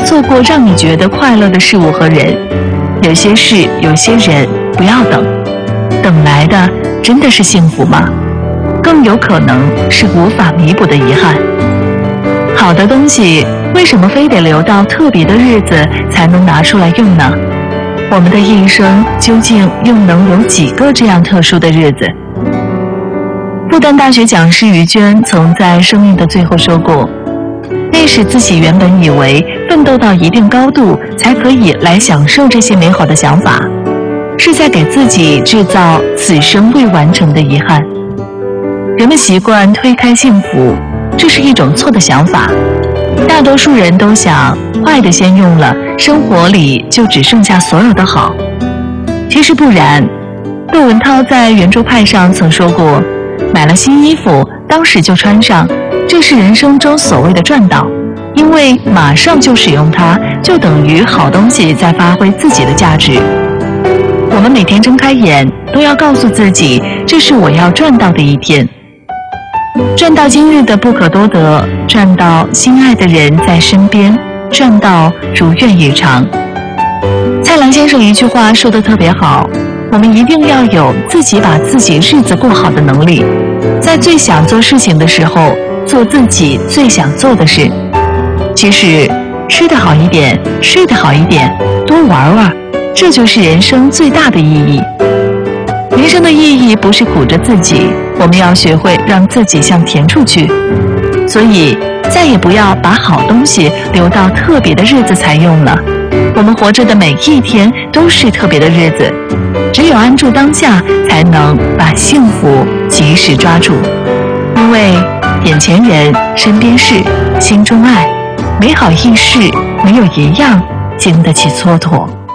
错过让你觉得快乐的事物和人。有些事，有些人，不要等，等来的真的是幸福吗？更有可能是无法弥补的遗憾。好的东西为什么非得留到特别的日子才能拿出来用呢？我们的一生究竟又能有几个这样特殊的日子？复旦大学讲师于娟曾在生命的最后说过，那时自己原本以为奋斗到一定高度才可以来享受这些美好的想法，是在给自己制造此生未完成的遗憾。人们习惯推开幸福，这是一种错的想法。大多数人都想坏的先用了，生活里就只剩下所有的好。其实不然，窦文涛在圆桌派上曾说过，买了新衣服当时就穿上，这是人生中所谓的赚到，因为马上就使用它，就等于好东西在发挥自己的价值。我们每天睁开眼都要告诉自己，这是我要赚到的一天，赚到今日的不可多得，赚到心爱的人在身边，赚到如愿以偿。蔡澜先生一句话说得特别好，我们一定要有自己把自己日子过好的能力，在最想做事情的时候做自己最想做的事。其实吃得好一点，睡得好一点，多玩玩，这就是人生最大的意义。人生的意义不是苦着自己，我们要学会让自己向甜处去。所以再也不要把好东西留到特别的日子才用了。我们活着的每一天都是特别的日子，只有安住当下，才能把幸福及时抓住。因为眼前人，身边事，心中爱，美好一世没有一样经得起蹉跎。